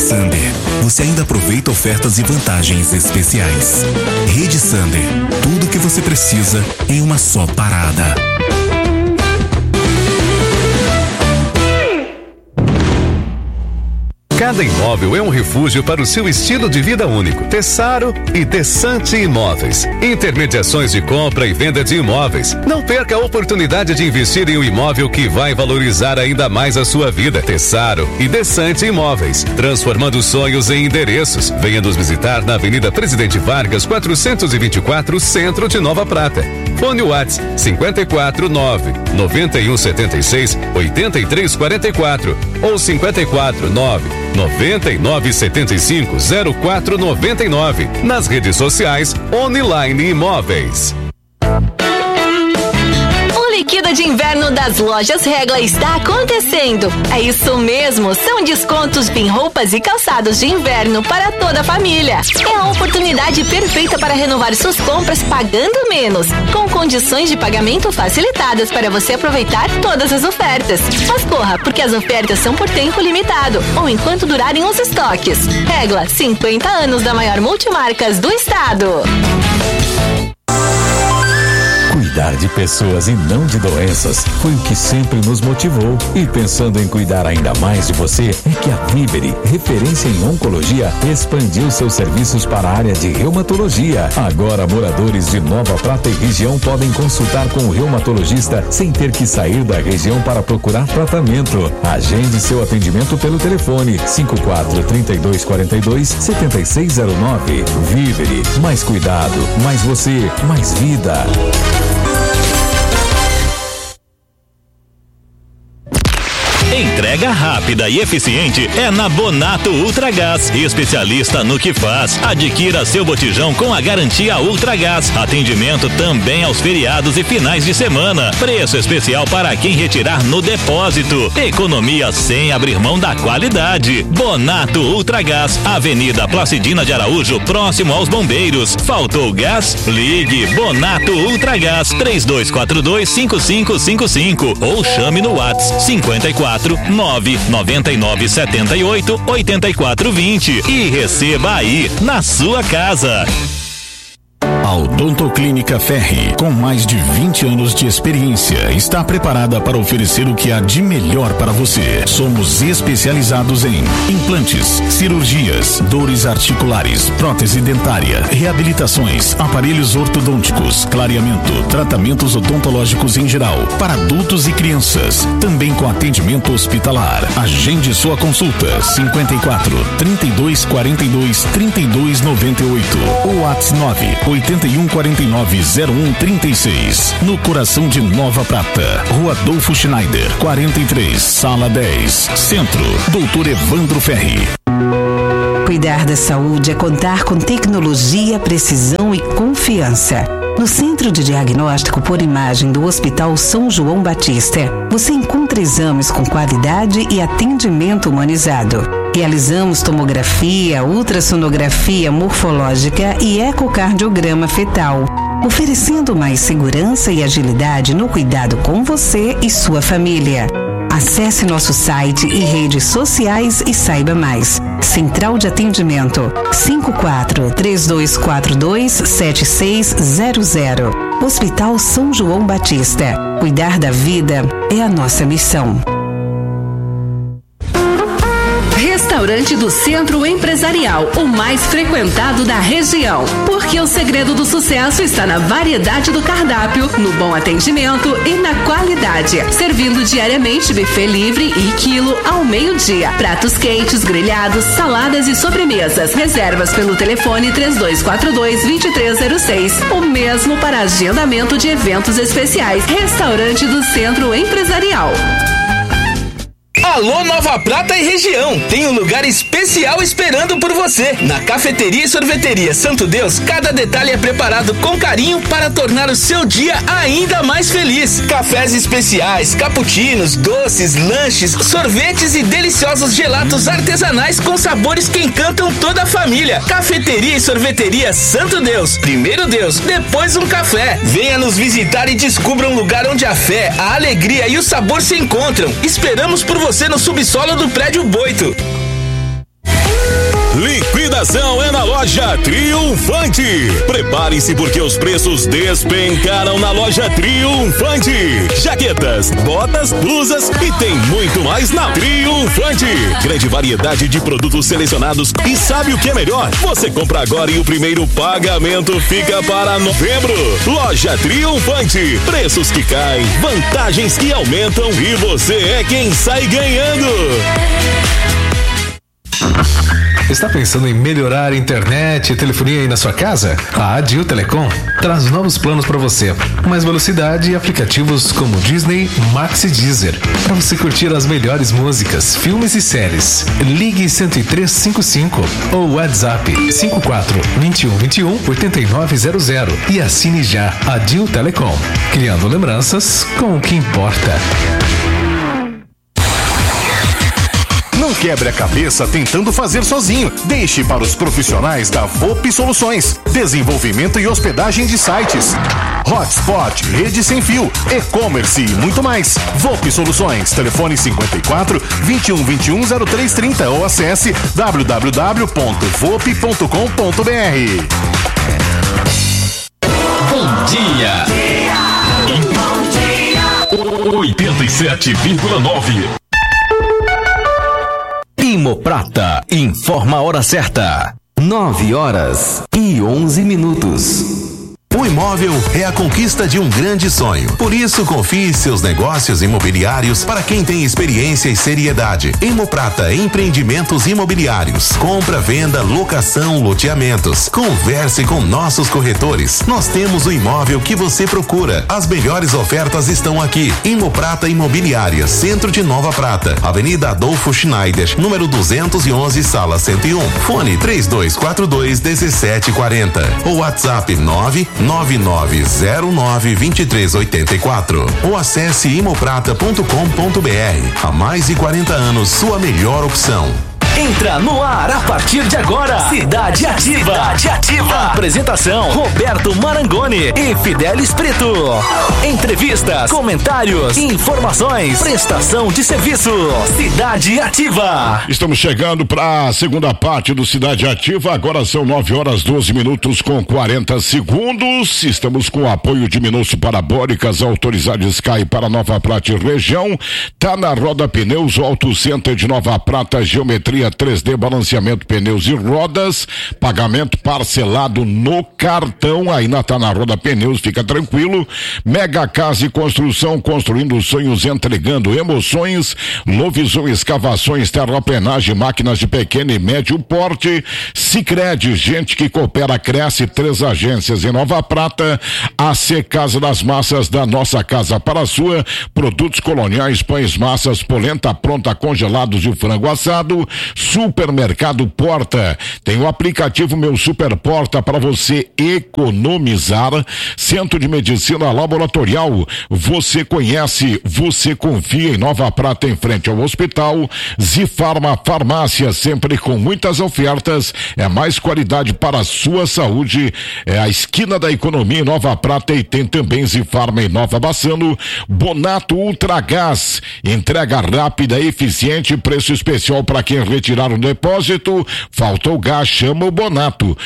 Sander, você ainda aproveita ofertas e vantagens especiais. Rede Sander, tudo o que você precisa em uma só parada. Cada imóvel é um refúgio para o seu estilo de vida único. Tessaro e Tessante Imóveis. Intermediações de compra e venda de imóveis. Não perca a oportunidade de investir em um imóvel que vai valorizar ainda mais a sua vida. Tessaro e Tessante Imóveis. Transformando sonhos em endereços. Venha nos visitar na Avenida Presidente Vargas, 424, Centro de Nova Prata. Fone Whats 549-9176-8344 ou 549-9975-0499. Nas redes sociais, Online Imóveis. Liquida de inverno das lojas Regla está acontecendo. É isso mesmo, são descontos em roupas e calçados de inverno para toda a família. É a oportunidade perfeita para renovar suas compras pagando menos, com condições de pagamento facilitadas para você aproveitar todas as ofertas. Mas corra, porque as ofertas são por tempo limitado ou enquanto durarem os estoques. Regla, 50 anos da maior multimarcas do estado. Cuidar de pessoas e não de doenças foi o que sempre nos motivou. E pensando em cuidar ainda mais de você, é que a Vivere, referência em oncologia, expandiu seus serviços para a área de reumatologia. Agora, moradores de Nova Prata e região podem consultar com o reumatologista sem ter que sair da região para procurar tratamento. Agende seu atendimento pelo telefone 54-3242-7609. Vivere, mais cuidado, mais você, mais vida. Entrega rápida e eficiente é na Bonato Ultragás, especialista no que faz. Adquira seu botijão com a garantia Ultragás. Atendimento também aos feriados e finais de semana. Preço especial para quem retirar no depósito. Economia sem abrir mão da qualidade. Bonato Ultragás, Avenida Placidina de Araújo, próximo aos Bombeiros. Faltou gás? Ligue Bonato Ultragás 3242-5555 ou chame no WhatsApp 54-99978-8420 e receba aí na sua casa. A Odontoclínica Ferri, com mais de 20 anos de experiência, está preparada para oferecer o que há de melhor para você. Somos especializados em implantes, cirurgias, dores articulares, prótese dentária, reabilitações, aparelhos ortodônticos, clareamento, tratamentos odontológicos em geral, para adultos e crianças, também com atendimento hospitalar. Agende sua consulta 54-3242-3298 ou WhatsApp 8149-0136, no coração de Nova Prata, Rua Adolfo Schneider, 43, Sala 10, Centro, Dr. Evandro Ferri. Cuidar da saúde é contar com tecnologia, precisão e confiança. No Centro de Diagnóstico por Imagem do Hospital São João Batista, você encontra exames com qualidade e atendimento humanizado. Realizamos tomografia, ultrassonografia morfológica e ecocardiograma fetal, oferecendo mais segurança e agilidade no cuidado com você e sua família. Acesse nosso site e redes sociais e saiba mais. Central de Atendimento 54-3242-7600. Hospital São João Batista. Cuidar da vida é a nossa missão. Restaurante do Centro Empresarial, o mais frequentado da região. Porque o segredo do sucesso está na variedade do cardápio, no bom atendimento e na qualidade. Servindo diariamente buffet livre e quilo ao meio-dia. Pratos quentes, grelhados, saladas e sobremesas. Reservas pelo telefone 3242-2306. O mesmo para agendamento de eventos especiais. Restaurante do Centro Empresarial. Alô Nova Prata e região, tem um lugar especial esperando por você. Na Cafeteria e Sorveteria Santo Deus, cada detalhe é preparado com carinho para tornar o seu dia ainda mais feliz. Cafés especiais, cappuccinos, doces, lanches, sorvetes e deliciosos gelatos artesanais com sabores que encantam toda a família. Cafeteria e Sorveteria Santo Deus, primeiro Deus, depois um café. Venha nos visitar e descubra um lugar onde a fé, a alegria e o sabor se encontram. Esperamos por você no subsolo do Prédio Boito. arrecadação é na loja Triunfante. Prepare-se porque os preços despencaram na loja Triunfante. Jaquetas, botas, blusas e tem muito mais na Triunfante. Grande variedade de produtos selecionados e sabe o que é melhor? Você compra agora e o primeiro pagamento fica para novembro. Loja Triunfante. Preços que caem, vantagens que aumentam e você é quem sai ganhando. Está pensando em melhorar a internet e telefonia aí na sua casa? A Adil Telecom traz novos planos para você. Mais velocidade e aplicativos como Disney, Max e Deezer. Para você curtir as melhores músicas, filmes e séries. Ligue 10355 ou WhatsApp 54 21 21 8900 e assine já Adil Telecom. Criando lembranças com o que importa. Não quebre a cabeça tentando fazer sozinho. Deixe para os profissionais da VoP Soluções. Desenvolvimento e hospedagem de sites, hotspot, rede sem fio, e-commerce e muito mais. VoP Soluções. Telefone 54 21 21 0330 ou acesse www.vop.com.br. Bom dia. 87,9. Imoprata informa a hora certa. 9h11. O imóvel é a conquista de um grande sonho. Por isso, confie seus negócios imobiliários para quem tem experiência e seriedade. Imoprata Empreendimentos Imobiliários. Compra, venda, locação, loteamentos. Converse com nossos corretores. Nós temos o imóvel que você procura. As melhores ofertas estão aqui. Imoprata Imobiliária, Centro de Nova Prata, Avenida Adolfo Schneider, número 211, sala 101. Fone 3242-1740. Ou WhatsApp 99909-2384 ou acesse imoprata.com.br. Há mais de 40 anos, sua melhor opção. Entra no ar a partir de agora. Cidade Ativa. Cidade Ativa. Apresentação: Roberto Marangoni e Fidelis Preto. Entrevistas, comentários, informações, prestação de serviço. Cidade Ativa. Estamos chegando para a segunda parte do Cidade Ativa. Agora são 9h12 com 40 segundos. Estamos com o apoio de Minuto Parabólicas, autorizado Sky para Nova Prata e região. Tá na Roda Pneus, o Auto Center de Nova Prata, geometria 3D, balanceamento, pneus e rodas, pagamento parcelado no cartão. Aí na Tá na Roda Pneus, fica tranquilo. Mega Casa e Construção, construindo sonhos, entregando emoções. Lovisão Escavações, terraplenagem, máquinas de pequeno e médio porte. Sicredi, gente que coopera, cresce. 3 agências em Nova Prata. AC Casa das Massas, da nossa casa para a sua. Produtos coloniais, pães, massas, polenta pronta, congelados e frango assado. Supermercado Porta, tem o aplicativo Meu Super Porta para você economizar. Centro de Medicina Laboratorial, você conhece, você confia, em Nova Prata, em frente ao hospital. Zifarma Farmácia, sempre com muitas ofertas, é mais qualidade para a sua saúde, é a esquina da economia em Nova Prata e tem também Zifarma em Nova Bassano. Bonato Ultragás, entrega rápida, eficiente, preço especial para quem retirar o depósito. Faltou gás, chama o Bonato.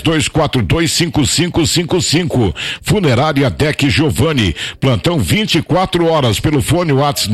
32425555. Funerária Deck Giovanni, plantão 24 horas pelo fone WhatsApp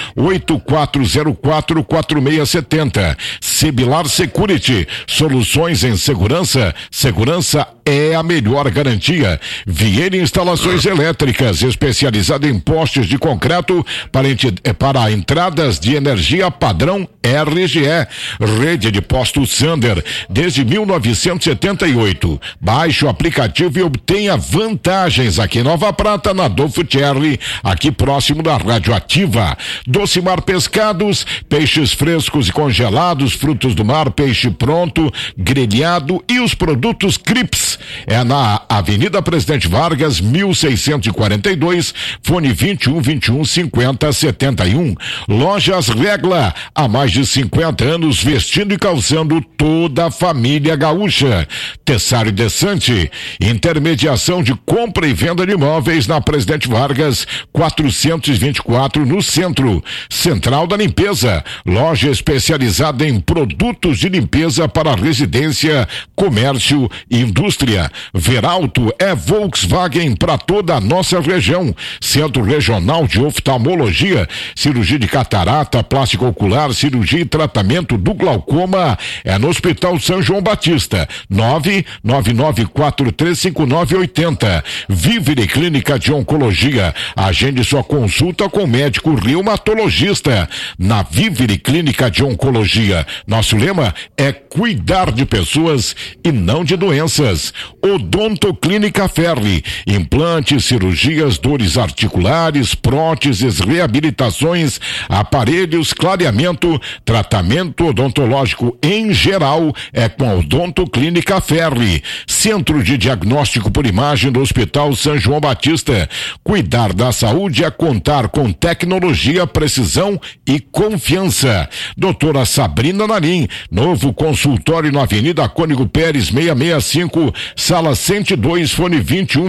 984044670. Cibilar Security, soluções em segurança. Segurança é a melhor garantia. Vieira Instalações Elétricas, especializada em postes de concreto para entradas de energia padrão RGE. Rede de Postos Sander, desde 1978. Baixe o aplicativo e obtenha vantagens aqui em Nova Prata, na Adolfo Cherry, aqui próximo da Rádio Ativa. Docimar Pescados, peixes frescos e congelados, frutos do mar, peixe pronto, grelhado e os produtos Crips. é na Avenida Presidente Vargas, 1642, fone 2121-5071. Lojas Regla, há mais de 50 anos vestindo e calçando toda a família gaúcha. Tessário Desante, intermediação de compra e venda de imóveis na Presidente Vargas, 424 no centro. Central da Limpeza, loja especializada em produtos de limpeza para residência, comércio e indústria. Veralto é Volkswagen para toda a nossa região. Centro Regional de Oftalmologia, cirurgia de catarata, plástico ocular, cirurgia e tratamento do glaucoma é no Hospital São João Batista. 999435980. Vivere Clínica de Oncologia. Agende sua consulta com médico reumatologista. Na Vivere Clínica de Oncologia, nosso lema é cuidar de pessoas e não de doenças. Odonto Clínica Ferri, implantes, cirurgias, dores articulares, próteses, reabilitações, aparelhos, clareamento, tratamento odontológico em geral é com a Odonto Clínica Ferri. Centro de Diagnóstico por Imagem do Hospital São João Batista. Cuidar da saúde é contar com tecnologia, precisão e confiança. Doutora Sabrina Narim, novo consultório na Avenida Cônigo Pérez 665, sala 102, fone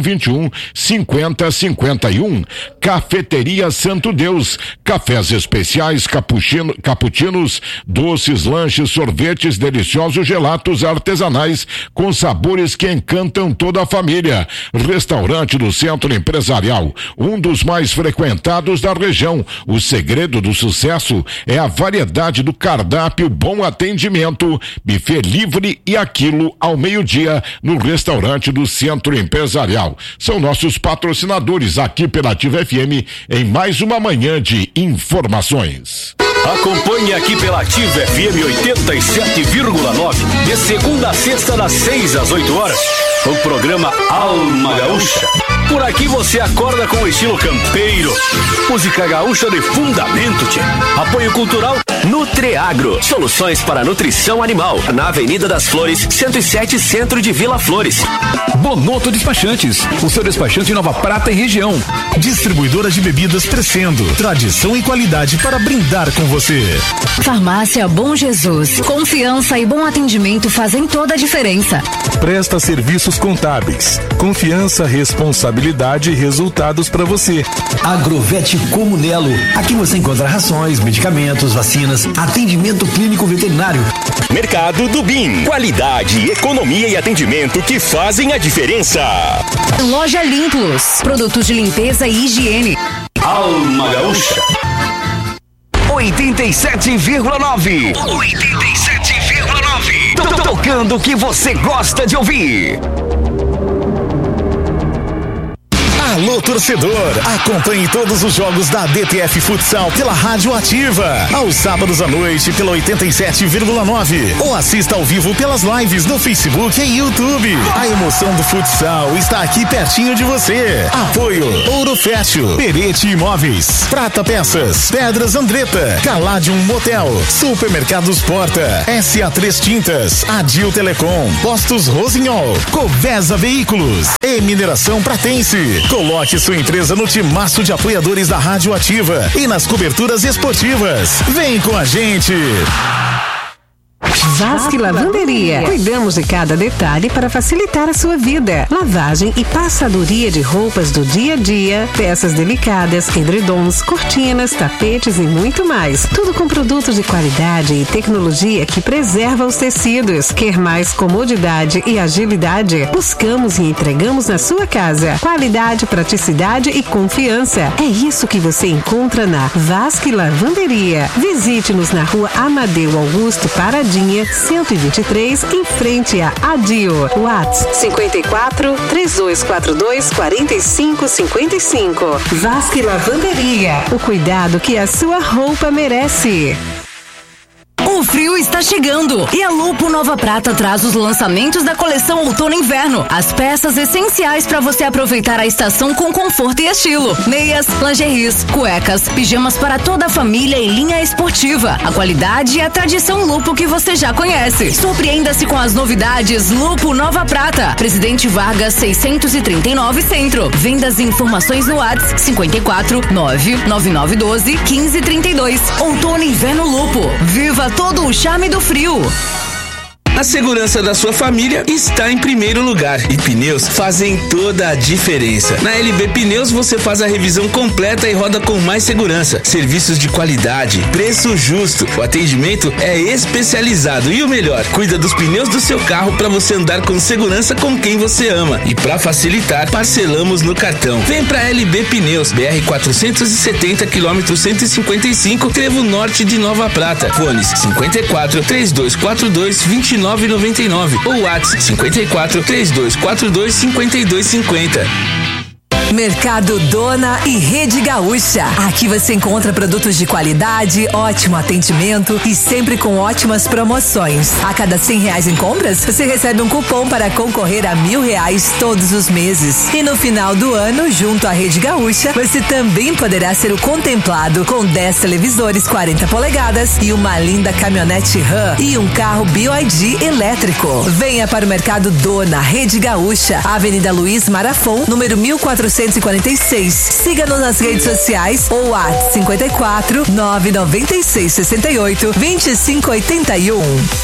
2121-5051. Cafeteria Santo Deus, cafés especiais, cappuccinos, doces, lanches, sorvetes, deliciosos gelatos artesanais com sabores que encantam toda a família. Restaurante do Centro Empresarial, um dos mais frequentados da região. O segredo do sucesso é a variedade do cardápio, bom atendimento, buffet livre e aquilo ao meio-dia no restaurante do Centro Empresarial. São nossos patrocinadores aqui pela Ativa FM em mais uma manhã de informações. Acompanhe aqui pela Ativa FM 87,9, de segunda a sexta, das 6 às 8 horas, o programa Alma Gaúcha. Por aqui você acorda com o estilo campeiro, música gaúcha de fundamento, tchê. Apoio cultural Nutreagro, soluções para nutrição animal, na Avenida das Flores, 107, centro de Vila Flores. Bonoto Despachantes, o seu despachante em Nova Prata e região. Distribuidora de bebidas Crescendo, tradição e qualidade para brindar com você. Farmácia Bom Jesus, confiança e bom atendimento fazem toda a diferença. Presta serviços contábeis, confiança, responsabilidade e resultados para você. Agrovet Comunelo, aqui você encontra rações, medicamentos, vacinas, atendimento clínico veterinário. Mercado do BIM, qualidade, economia e atendimento que fazem a diferença. Loja Limplos, produtos de limpeza e higiene. Alma Gaúcha 87,9. 87,9. Tocando o que você gosta de ouvir. Alô, torcedor, acompanhe todos os jogos da DTF Futsal pela Rádio Ativa, aos sábados à noite pela 87,9, ou assista ao vivo pelas lives no Facebook e YouTube. A emoção do futsal está aqui pertinho de você. Apoio Ouro Fértil, Perete Imóveis, Prata Peças, Pedras Andretta, Caladium Motel, Supermercados Porta, SA3 Tintas, Adil Telecom, Postos Rossignol, Covesa Veículos e Mineração Pratense. Coloque sua empresa no timaço de apoiadores da Rádio Ativa e nas coberturas esportivas. Vem com a gente! Vasque Lavanderia. Cuidamos de cada detalhe para facilitar a sua vida. Lavagem e passadoria de roupas do dia a dia, peças delicadas, edredons, cortinas, tapetes e muito mais. Tudo com produtos de qualidade e tecnologia que preserva os tecidos. Quer mais comodidade e agilidade? Buscamos e entregamos na sua casa. Qualidade, praticidade e confiança. É isso que você encontra na Vasque Lavanderia. Visite-nos na Rua Amadeu Augusto Paradinha, 123, em frente a Adio. WhatsApp 54 3242 4555. Vasque Lavanderia. O cuidado que a sua roupa merece. O frio está chegando e a Lupo Nova Prata traz os lançamentos da coleção Outono e Inverno. As peças essenciais para você aproveitar a estação com conforto e estilo. Meias, lingeries, cuecas, pijamas para toda a família e linha esportiva. A qualidade e a tradição Lupo que você já conhece. Surpreenda-se com as novidades Lupo Nova Prata. Presidente Vargas 639 Centro. Vendas e informações no WhatsApp 54 99912 1532. Outono e Inverno Lupo. Viva todo o charme do frio. A segurança da sua família está em primeiro lugar e pneus fazem toda a diferença. Na LB Pneus você faz a revisão completa e roda com mais segurança. Serviços de qualidade, preço justo. O atendimento é especializado e o melhor, cuida dos pneus do seu carro para você andar com segurança com quem você ama. E para facilitar, parcelamos no cartão. Vem pra LB Pneus, BR 470 km 155, Trevo Norte de Nova Prata. Fones 54 3242 2999 ou WhatsApp 54 3242 5250. Mercado Dona e Rede Gaúcha. Aqui você encontra produtos de qualidade, ótimo atendimento e sempre com ótimas promoções. A cada R$100 em compras, você recebe um cupom para concorrer a R$1.000 todos os meses. E no final do ano, junto à Rede Gaúcha, você também poderá ser o contemplado com 10 televisores 40 polegadas e uma linda caminhonete RAM e um carro BYD elétrico. Venha para o Mercado Dona, Rede Gaúcha, Avenida Luiz Marafon, número 1446. Siga-nos nas redes sociais ou WhatsApp 54 996 68 2581.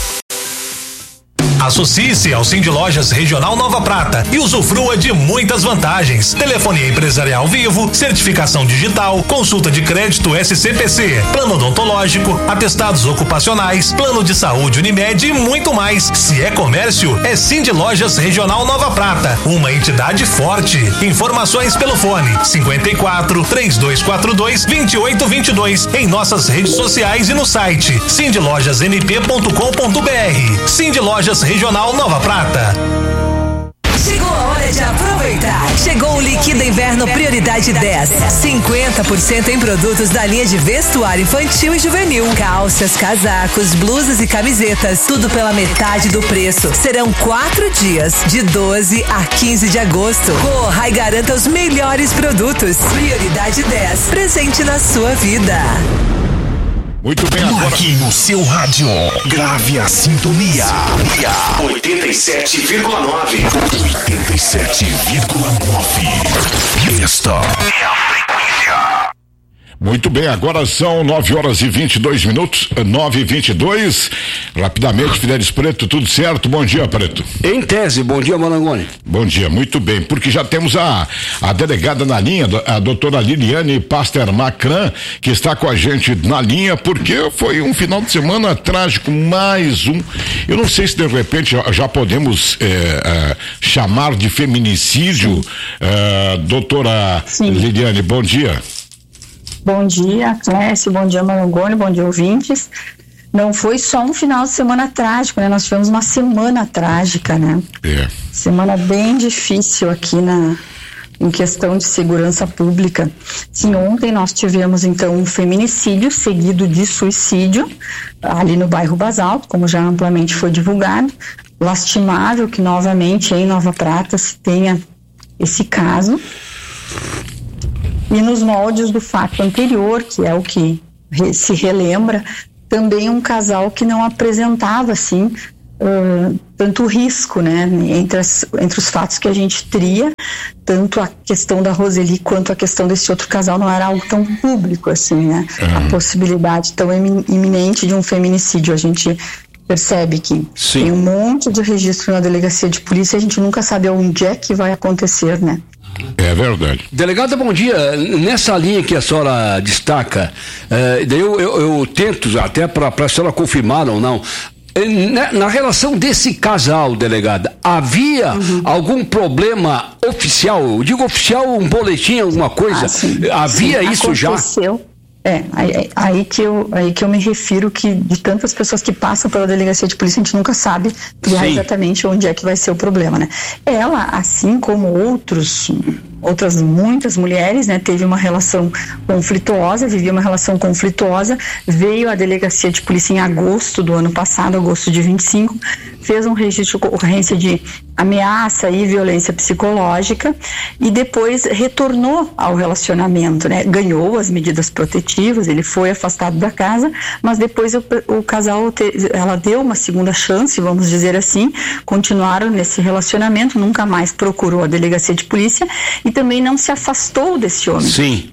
Associe-se ao Cindy Lojas Regional Nova Prata e usufrua de muitas vantagens. Telefonia empresarial vivo, certificação digital, consulta de crédito SCPC, plano odontológico, atestados ocupacionais, plano de saúde Unimed e muito mais. Se é comércio, é Cindy Lojas Regional Nova Prata, uma entidade forte. Informações pelo fone 54 3242 2822 em nossas redes sociais e no site cindylojasmp.com.br. Cindy Lojas Regional Nova Prata. Chegou a hora de aproveitar. Chegou o Liquida Inverno Prioridade 10. 50% em produtos da linha de vestuário infantil e juvenil. Calças, casacos, blusas e camisetas. Tudo pela metade do preço. Serão 4 dias, de 12 a 15 de agosto. Corra e garanta os melhores produtos. Prioridade 10. Presente na sua vida. Muito bem, agora aqui no seu rádio. Grave a sintonia. 87,9. 87,9. Esta é a frequência. Muito bem, agora são 9h22, 9h22. Rapidamente, Fidelis Preto, tudo certo? Bom dia, Preto. Em tese, bom dia, Marangoni. Bom dia, muito bem, porque já temos a delegada na linha, a doutora Liliane Pastermacran, que está com a gente na linha, porque foi um final de semana trágico, mais um. Eu não sei se de repente já podemos chamar de feminicídio. Doutora Liliane, bom dia. Bom dia, Clécio, bom dia, Marangoni, bom dia, ouvintes. Não foi só um final de semana trágico, né? Nós tivemos uma semana trágica, né? Semana bem difícil aqui em questão de segurança pública. Sim, ontem nós tivemos, então, um feminicídio seguido de suicídio, ali no bairro Basalto, como já amplamente foi divulgado. Lastimável que, novamente, em Nova Prata se tenha esse caso. E nos moldes do fato anterior, que é o que se relembra, também um casal que não apresentava, assim, tanto risco, né, entre os fatos que a gente tria, tanto a questão da Roseli quanto a questão desse outro casal não era algo tão público, assim, né, a possibilidade tão iminente de um feminicídio. A gente percebe que tem um monte de registro na delegacia de polícia e a gente nunca sabe onde é que vai acontecer, né. É verdade. Delegada, bom dia. Nessa linha que a senhora destaca, daí eu tento até para a senhora confirmar ou não. Na relação desse casal, delegada, havia algum problema oficial? Eu digo oficial, um boletim, alguma coisa? Havia isso aconteceu. Já? Aí que eu me refiro que de tantas pessoas que passam pela delegacia de polícia, a gente nunca sabe outras muitas mulheres, né? Vivia uma relação conflituosa, veio à delegacia de polícia em agosto do ano passado, agosto de 25, fez um registro de ocorrência de ameaça e violência psicológica e depois retornou ao relacionamento, né? Ganhou as medidas protetivas, ele foi afastado da casa, mas depois o casal, ela deu uma segunda chance, vamos dizer assim, continuaram nesse relacionamento, nunca mais procurou a delegacia de polícia e também não se afastou desse homem. Sim.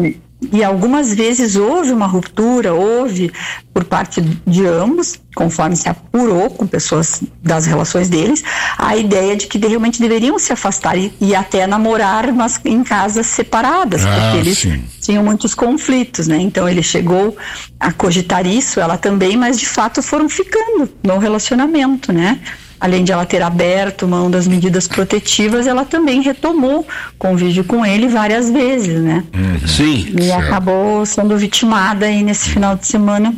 E algumas vezes houve uma ruptura, por parte de ambos, conforme se apurou com pessoas das relações deles, a ideia de que realmente deveriam se afastar e até namorar, mas em casas separadas, porque eles tinham muitos conflitos, né? Então ele chegou a cogitar isso, ela também, mas de fato foram ficando no relacionamento, né? Além de ela ter aberto mão das medidas protetivas, ela também retomou convívio com ele várias vezes, né? Sim. E acabou sendo vitimada aí nesse final de semana.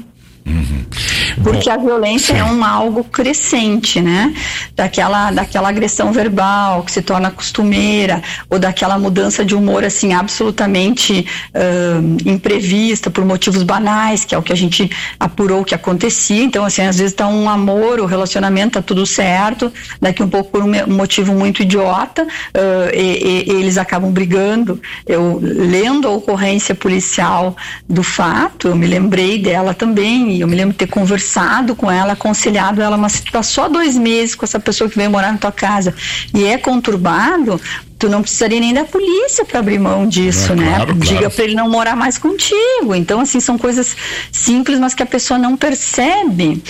Porque a violência é algo crescente, né? Daquela agressão verbal que se torna costumeira, ou daquela mudança de humor assim absolutamente imprevista por motivos banais, que é o que a gente apurou que acontecia. Então assim, às vezes tá um amor, o relacionamento tá tudo certo, daqui um pouco por um motivo muito idiota, eles acabam brigando. Eu, lendo a ocorrência policial do fato, eu me lembrei dela também, e eu me lembro de ter conversado com ela, aconselhado ela, mas se tu tá só 2 meses com essa pessoa que veio morar na tua casa e é conturbado, tu não precisaria nem da polícia para abrir mão disso, né? Claro. Diga para ele não morar mais contigo. Então, assim, são coisas simples, mas que a pessoa não percebe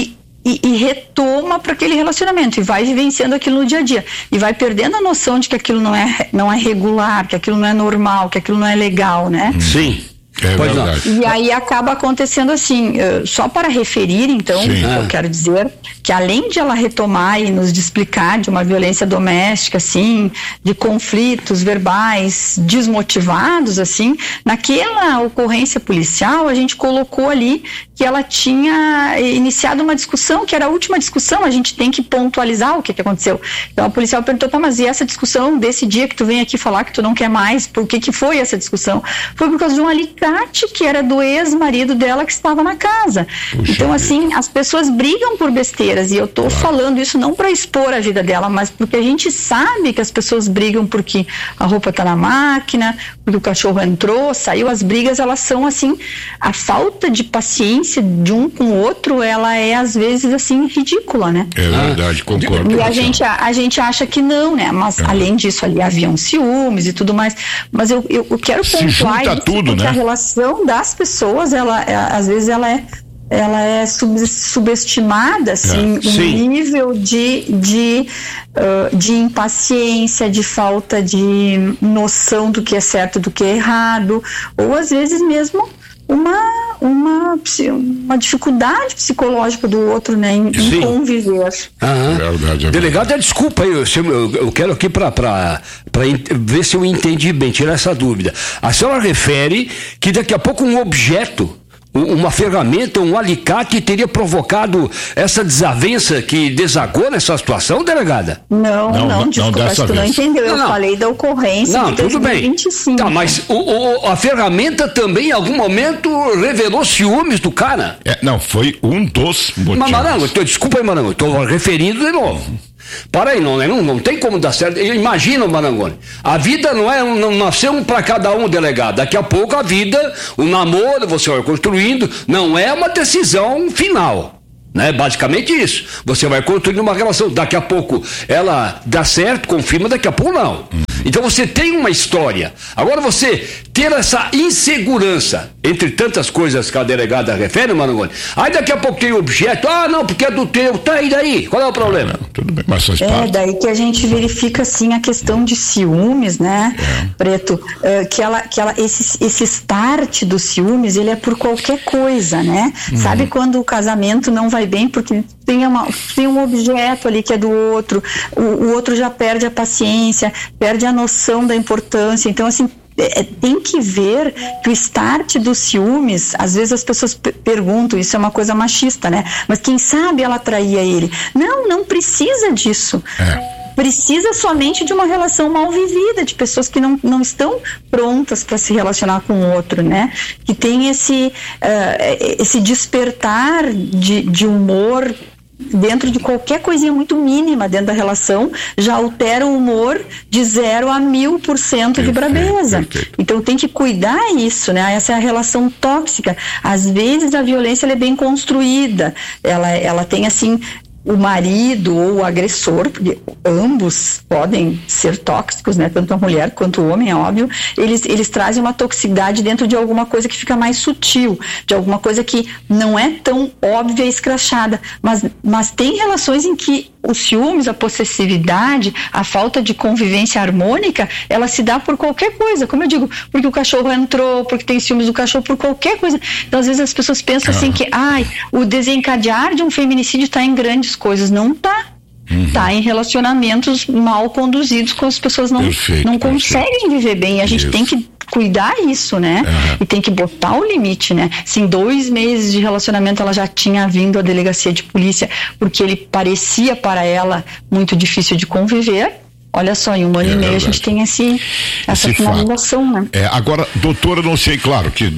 e retoma para aquele relacionamento e vai vivenciando aquilo no dia a dia e vai perdendo a noção de que aquilo não é regular, que aquilo não é normal, que aquilo não é legal, né? Sim. É verdade. E aí acaba acontecendo assim, só para referir então, eu quero dizer que além de ela retomar e nos explicar de uma violência doméstica, assim, de conflitos verbais desmotivados, assim, naquela ocorrência policial a gente colocou ali que ela tinha iniciado uma discussão, que era a última discussão, a gente tem que pontualizar o que aconteceu. Então a policial perguntou, tá, mas e essa discussão desse dia que tu vem aqui falar que tu não quer mais, por que foi essa discussão? Foi por causa de um alicate que era do ex-marido dela que estava na casa. Puxa, então assim, as pessoas brigam por besteiras e eu tô falando isso não para expor a vida dela, mas porque a gente sabe que as pessoas brigam porque a roupa tá na máquina, porque o cachorro entrou, saiu. As brigas, elas são assim, a falta de paciência de um com o outro, ela é às vezes assim ridícula, né? É verdade, concordo. E a gente acha que não, né? Mas além disso ali haviam ciúmes e tudo mais, mas eu quero pontuar isso, tudo, porque, né? A relação das pessoas, às vezes ela é subestimada, assim, um nível de impaciência, de falta de noção do que é certo e do que é errado, ou às vezes mesmo uma dificuldade psicológica do outro, né, em conviver. Verdade. Delegado, desculpa aí, eu quero aqui para ver se eu entendi bem, tirar essa dúvida. A senhora refere que daqui a pouco um objeto, uma ferramenta, um alicate teria provocado essa desavença que desagou nessa situação, delegada? Não, desculpa, acho que tu não entendeu. Eu falei da ocorrência de 2025. Tá, mas a ferramenta também em algum momento revelou ciúmes do cara? Não, foi um dos motivos. Mas Marango, desculpa aí, Marango, estou referindo de novo. Para aí, não tem como dar certo. Imagina, Marangoni, a vida não nasceu para cada um, delegado. Daqui a pouco a vida, o namoro, você vai construindo, não é uma decisão final, né? Basicamente isso. Você vai construindo uma relação, daqui a pouco ela dá certo, confirma, daqui a pouco não. Então você tem uma história. Agora você ter essa insegurança, entre tantas coisas que a delegada refere, Marangoni, aí daqui a pouco tem objeto, não, porque é do teu, tá, e daí? Qual é o problema? Tudo bem, mas faz parte. Daí que a gente verifica, assim, a questão de ciúmes, né, Preto, esse start dos ciúmes, ele é por qualquer coisa, né? Sabe quando o casamento não vai bem porque tem um objeto ali que é do outro, o outro já perde a paciência, perde a noção da importância. Então, assim, tem que ver que o start dos ciúmes, às vezes as pessoas perguntam, isso é uma coisa machista, né? Mas quem sabe ela traía ele. Não precisa disso. precisa somente de uma relação mal vivida, de pessoas que não estão prontas para se relacionar com o outro, né? Que tem esse despertar de humor dentro de qualquer coisinha muito mínima dentro da relação, já altera o humor de 0 a 1000% de brabeza. Então tem que cuidar isso, né? Essa é a relação tóxica. Às vezes a violência ela é bem construída, ela tem assim o marido ou o agressor, porque ambos podem ser tóxicos, né? Tanto a mulher quanto o homem, é óbvio. Eles trazem uma toxicidade dentro de alguma coisa que fica mais sutil, de alguma coisa que não é tão óbvia e escrachada. Mas tem relações em que os ciúmes, a possessividade, a falta de convivência harmônica, ela se dá por qualquer coisa. Como eu digo, porque o cachorro entrou, porque tem ciúmes do cachorro, por qualquer coisa. Então, às vezes, as pessoas pensam assim que o desencadear de um feminicídio está em grandes coisas. Não está. Está em relacionamentos mal conduzidos, com as pessoas não conseguem viver bem. A gente tem que cuidar isso, né? E tem que botar o limite, né? Se em 2 meses de relacionamento ela já tinha vindo à delegacia de polícia porque ele parecia para ela muito difícil de conviver, olha só, em 1 ano e meio a gente tem essa finalização, né? Agora, doutora, não sei, claro, que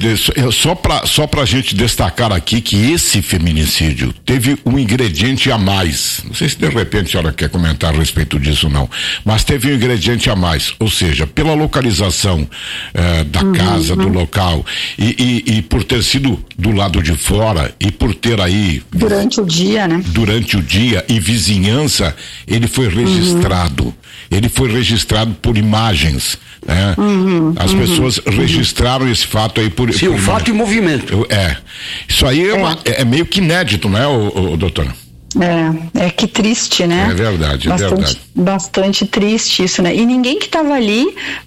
só pra gente destacar aqui que esse feminicídio teve um ingrediente a mais. Não sei se de repente a senhora quer comentar a respeito disso ou não, mas teve um ingrediente a mais, ou seja, pela localização da casa, do local, e por ter sido do lado de fora, e por ter aí... Durante o dia, né? Durante o dia e vizinhança, ele foi registrado. Ele foi registrado por imagens, né? As pessoas registraram esse fato aí por... Sim, o fato em movimento. Isso aí é meio que inédito, né, doutora? Que triste, né? É verdade, bastante triste isso, né? E ninguém que estava ali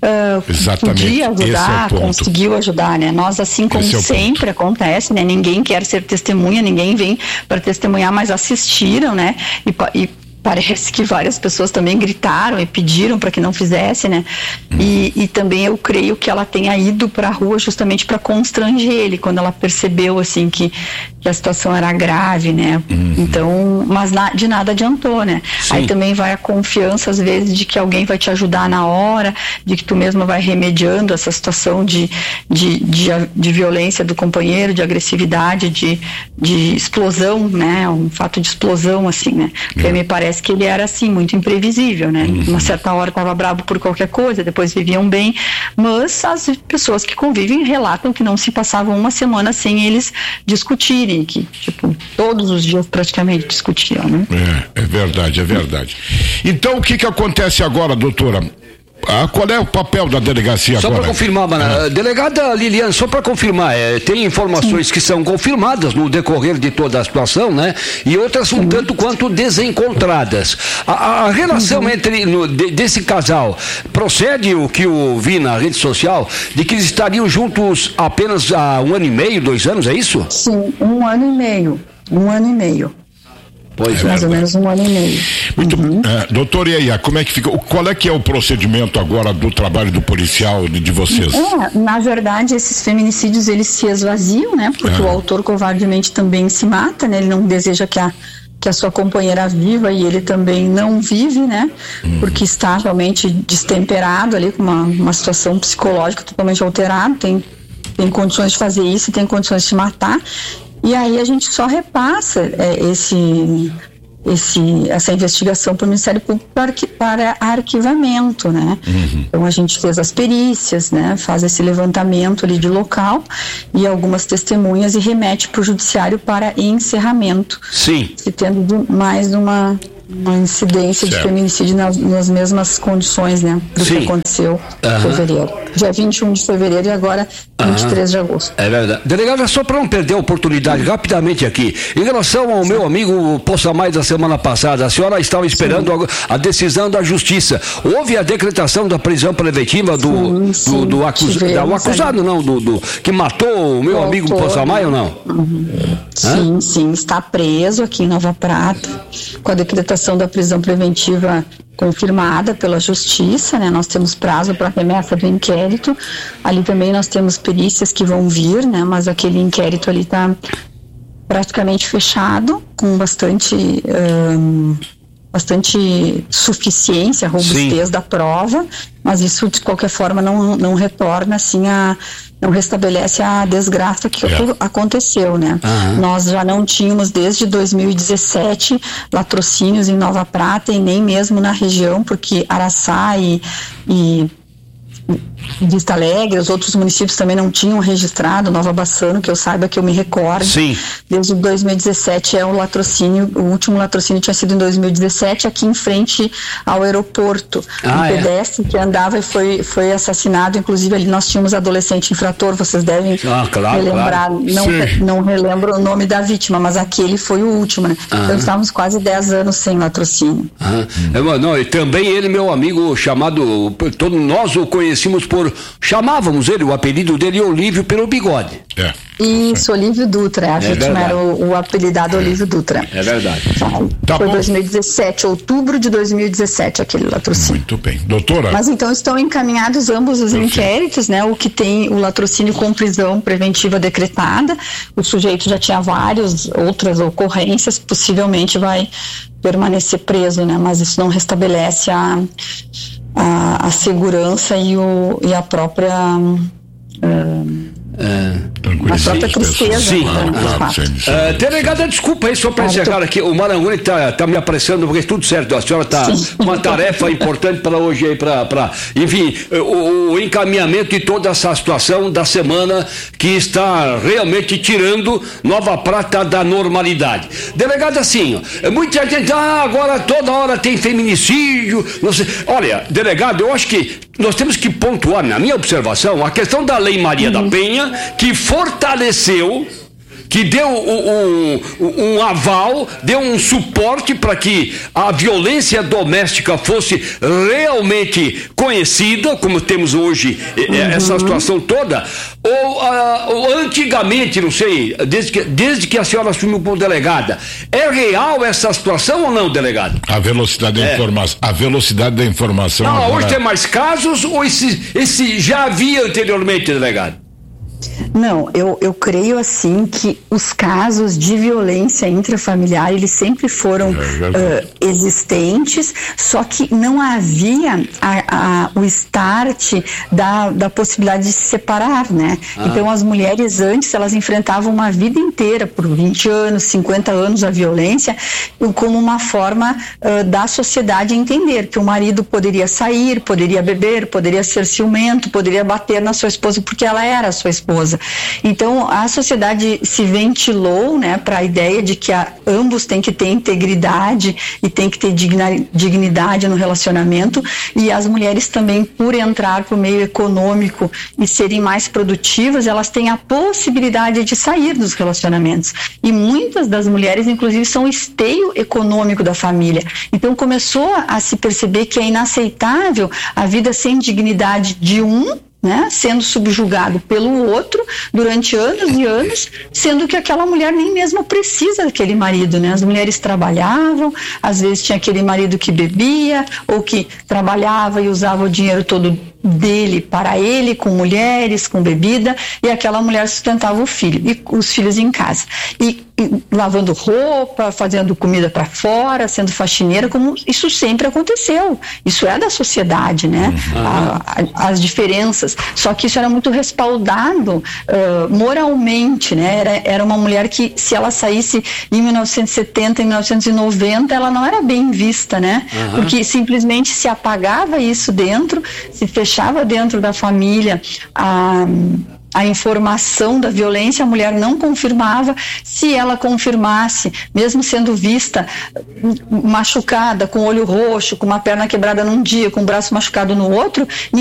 podia ajudar, conseguiu ajudar, né? Nós, assim como sempre acontece, né? Ninguém quer ser testemunha, ninguém vem para testemunhar, mas assistiram, né? E parece que várias pessoas também gritaram e pediram para que não fizesse, né? E também eu creio que ela tenha ido para a rua justamente para constranger ele, quando ela percebeu, assim, que a situação era grave, né? Então, mas de nada adiantou, né? Sim. Aí também vai a confiança, às vezes, de que alguém vai te ajudar na hora, de que tu mesmo vai remediando essa situação de violência do companheiro, de agressividade, de explosão, né? Um fato de explosão, assim, né? Porque me parece que ele era assim, muito imprevisível, né? Uma certa hora estava bravo por qualquer coisa, depois viviam bem, mas as pessoas que convivem relatam que não se passavam 1 semana sem eles discutirem, que, tipo, todos os dias praticamente discutiam, né? É verdade. Então, o que acontece agora, doutora? Qual é o papel da delegacia agora? Só para confirmar, delegada Liliane, só para confirmar, tem informações que são confirmadas no decorrer de toda a situação, né? E outras um tanto quanto desencontradas. A relação desse casal, procede o que eu vi na rede social, de que eles estariam juntos apenas há 1 ano e meio, 2 anos, é isso? Sim, 1 ano e meio. 1 ano e meio. Pois mais ou menos 1 ano e meio. Muito doutor, e aí, como é que fica? Qual é que é o procedimento agora do trabalho do policial de vocês? Na verdade, esses feminicídios, eles se esvaziam, né? Porque o autor covardemente também se mata, né? Ele não deseja que a sua companheira viva e ele também não vive, né? Porque está realmente destemperado ali, com uma situação psicológica totalmente alterada, tem condições de fazer isso, tem condições de se matar. E aí a gente só repassa essa investigação para o Ministério Público para arquivamento, né? Então a gente fez as perícias, né? Faz esse levantamento ali de local e algumas testemunhas e remete para o Judiciário para encerramento. Sim. Se tendo mais uma incidência de feminicídio nas mesmas condições, né? Do que aconteceu em fevereiro. Dia 21 de fevereiro e agora 23 de agosto. É verdade. Delegada, só para não perder a oportunidade, rapidamente aqui, em relação ao meu amigo Poçamai da semana passada, a senhora estava esperando a decisão da Justiça. Houve a decretação da prisão preventiva do acusado, não, que matou o meu amigo Poçamai ou não? Sim, está preso aqui em Nova Prata, com a decretação da prisão preventiva confirmada pela Justiça, né? Nós temos prazo para remessa do inquérito. Ali também nós temos perícias que vão vir, né? Mas aquele inquérito ali está praticamente fechado, com bastante bastante suficiência, robustez da prova, mas isso de qualquer forma não retorna assim não restabelece a desgraça que aconteceu, né? Nós já não tínhamos desde 2017 latrocínios em Nova Prata e nem mesmo na região, porque Araçá e Vista Alegre, os outros municípios também não tinham registrado, Nova Bassano, que eu saiba, que eu me recordo. Sim. Desde 2017 o latrocínio, o último latrocínio tinha sido em 2017, aqui em frente ao aeroporto. Um pedestre que andava e foi assassinado, inclusive ali nós tínhamos adolescente infrator, vocês devem relembrar, não relembro o nome da vítima, mas aquele foi o último, né? Então estávamos quase 10 anos sem latrocínio. Não, e também ele, meu amigo chamado, todos nós o conhecíamos chamávamos ele, o apelido dele Olívio pelo bigode. Isso, Olívio Dutra, a vítima era o apelidado Olívio Dutra. É verdade. Foi 2017, outubro de 2017, aquele latrocínio. Muito bem. Doutora? Mas então estão encaminhados ambos os inquéritos, né? O que tem o latrocínio com prisão preventiva decretada, o sujeito já tinha outras ocorrências, possivelmente vai permanecer preso, né? Mas isso não restabelece a segurança e a própria tristeza. Sim. Delegada, desculpa aí, só para encerrar aqui, o Marangoni tá me apressando, porque tudo certo, a senhora tá uma tarefa importante para hoje aí, enfim, o encaminhamento de toda essa situação da semana que está realmente tirando Nova Prata da normalidade. Delegada, assim, muita gente, agora toda hora tem feminicídio, não sei. Olha, delegado, eu acho que nós temos que pontuar, na minha observação, a questão da Lei Maria da Penha, que fortaleceu, que deu um aval, deu um suporte para que a violência doméstica fosse realmente conhecida, como temos hoje essa situação toda, ou antigamente, não sei, desde que a senhora assumiu como delegada, é real essa situação ou não, delegado? A velocidade da informação. A velocidade da informação. Não, agora... Hoje tem mais casos ou esse já havia anteriormente, delegado? Não, eu creio assim que os casos de violência intrafamiliar, eles sempre foram existentes, só que não havia o start da possibilidade de se separar, né? Então as mulheres antes, elas enfrentavam uma vida inteira, por 20 anos, 50 anos, a violência, como uma forma da sociedade entender que o marido poderia sair, poderia beber, poderia ser ciumento, poderia bater na sua esposa porque ela era a sua esposa. Então a sociedade se ventilou, né, para a ideia de que ambos têm que ter integridade e tem que ter dignidade no relacionamento, e as mulheres também, por entrar para o meio econômico e serem mais produtivas, elas têm a possibilidade de sair dos relacionamentos, e muitas das mulheres inclusive são o esteio econômico da família. Então começou a se perceber que é inaceitável a vida sem dignidade de né, sendo subjugado pelo outro durante anos e anos, sendo que aquela mulher nem mesmo precisa daquele marido, né? As mulheres trabalhavam, às vezes tinha aquele marido que bebia ou que trabalhava e usava o dinheiro todo dele para ele, com mulheres, com bebida, e aquela mulher sustentava o filho e os filhos em casa, e lavando roupa, fazendo comida para fora, sendo faxineira, como isso sempre aconteceu. Isso é da sociedade, né? As diferenças, só que isso era muito respaldado moralmente, né? Era uma mulher que, se ela saísse em 1970, em 1990, ela não era bem vista, né? Porque simplesmente se apagava isso dentro, se fechava dentro da família a informação da violência, a mulher não confirmava. Se ela confirmasse, mesmo sendo vista machucada, com o olho roxo, com uma perna quebrada num dia, com o braço machucado no outro,